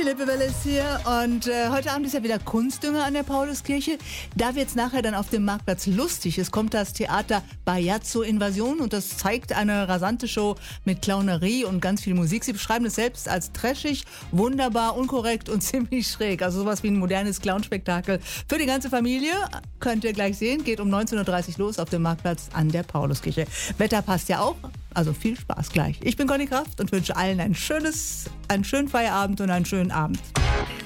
Philippe Welles hier und heute Abend ist ja wieder Kunstdünger an der Pauluskirche. Da wird es nachher dann auf dem Marktplatz lustig. Es kommt das Theater Bajazzo Invasion und das zeigt eine rasante Show mit Clownerie und ganz viel Musik. Sie beschreiben es selbst als trashig, wunderbar, unkorrekt und ziemlich schräg. Also sowas wie ein modernes Clownspektakel für die ganze Familie. Könnt ihr gleich sehen. Geht um 19.30 Uhr los auf dem Marktplatz an der Pauluskirche. Wetter passt ja auch. Also viel Spaß gleich. Ich bin Conny Kraft und wünsche allen einen schönen Feierabend und einen schönen Abend.